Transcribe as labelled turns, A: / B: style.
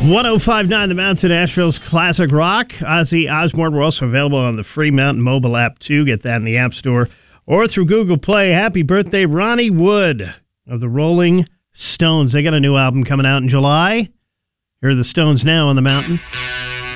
A: 105.9 The Mountain, Asheville's classic rock. Ozzy Osbourne. We're also available on the free Mountain mobile app, too. Get that in the App Store or through Google Play. Happy birthday, Ronnie Wood of the Rolling Stones. They got a new album coming out in July. Here are the Stones now on the Mountain.